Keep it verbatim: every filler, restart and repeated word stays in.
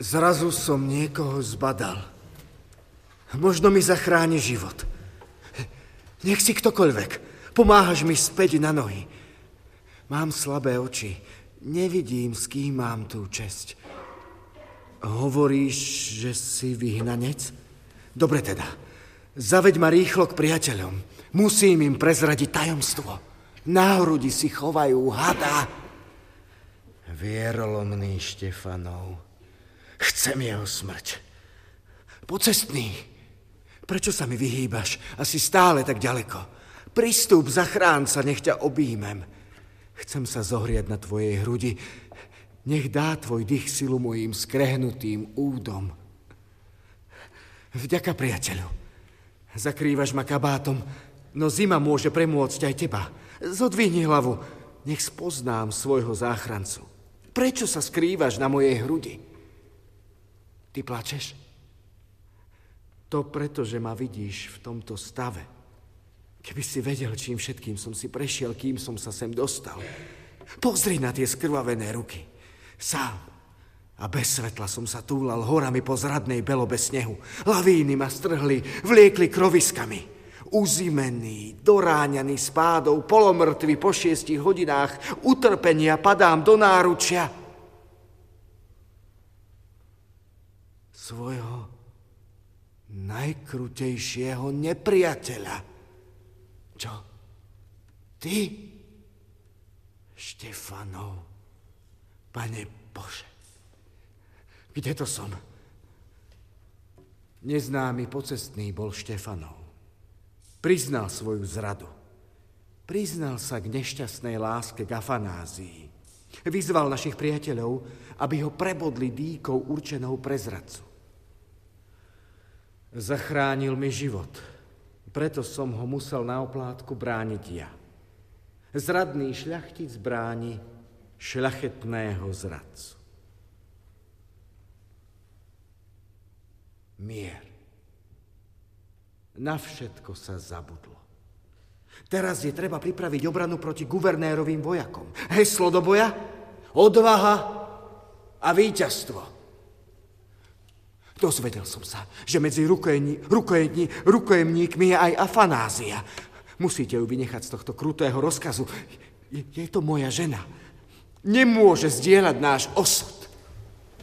Zrazu som niekoho zbadal. Možno mi zachráni život. Nech si ktokoľvek. Pomáhaš mi späť na nohy. Mám slabé oči. Nevidím, s kým mám tú česť. Hovoríš, že si vyhnanec? Dobre teda. Zaveď ma rýchlo k priateľom. Musím im prezradiť tajomstvo. Na hrudi si chovajú hada. Vierolomný Štefanov. Chcem jeho smrť. Pocestný, prečo sa mi vyhýbaš? Asi stále tak ďaleko. Pristúp, zachrán sa, nech ťa objímem. Chcem sa zohriať na tvojej hrudi. Nech dá tvoj dých silu mojim skrehnutým údom. Vďaka, priateľu. Zakrývaš ma kabátom, no zima môže premôcť aj teba. Zodvihni hlavu, nech spoznám svojho záchrancu. Prečo sa skrývaš na mojej hrudi? Ty plačeš? To preto, že ma vidíš v tomto stave. Keby si vedel, čím všetkým som si prešiel, kým som sa sem dostal. Pozri na tie skrvavené ruky. Sám a bez svetla som sa túlal horami po zradnej belobe snehu. Lavíny ma strhli, vliekli kroviskami. Uzimený, doráňaný spádou, polomrtvý po šiestich hodinách utrpenia padám do náručia svojho najkrutejšieho nepriateľa. Čo? Ty? Štefanov. Pane Bože. Kde to som? Neznámy pocestný bol Štefanov. Priznal svoju zradu. Priznal sa k nešťastnej láske k Afanázii. Vyzval našich priateľov, aby ho prebodli dýkou určenou pre zradcu. Zachránil mi život, preto som ho musel na oplátku brániť ja. Zradný šľachtic bráni šľachetného zradcu. Mier. Na všetko sa zabudlo. Teraz je treba pripraviť obranu proti guvernérovým vojakom. Heslo do boja? Odvaha a víťazstvo. Dozvedel som sa, že medzi rukojemní, rukojemní, rukojemníkmi je aj Afanázia. Musíte ju vynechať z tohto krutého rozkazu. Je, je to moja žena. Nemôže zdieľať náš osud.